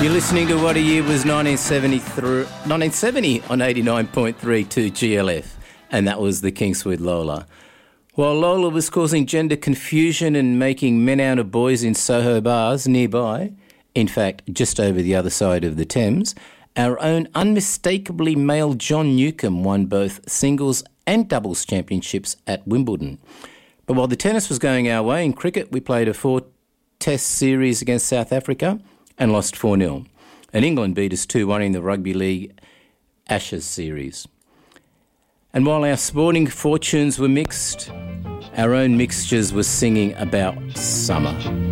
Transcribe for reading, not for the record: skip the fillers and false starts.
You're listening to What a Year Was 1970 on 89.32 GLF, and that was the Kinks with Lola. While Lola was causing gender confusion and making men out of boys in Soho bars nearby, in fact, just over the other side of the Thames, our own unmistakably male John Newcombe won both singles and doubles championships at Wimbledon. But while the tennis was going our way, in cricket we played a 4-test series against South Africa and lost 4-0. And England beat us 2-1 in the Rugby League Ashes series. And while our sporting fortunes were mixed, our own mixtures were singing about summer.